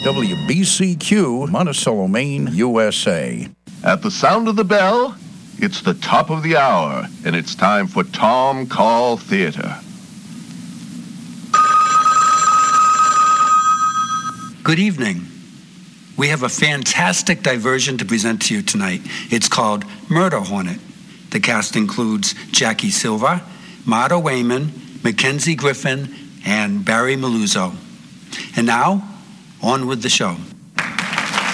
WBCQ, Monticello, Maine, USA. At the sound of the bell, it's the top of the hour, and it's time for Tom Call Theater. Good evening. We have a fantastic diversion to present to you tonight. It's called Murder Hornet. The cast includes Jackie Silva, Marta Wayman, Mackenzie Griffin, and Barry Maluzzo. And now, on with the show.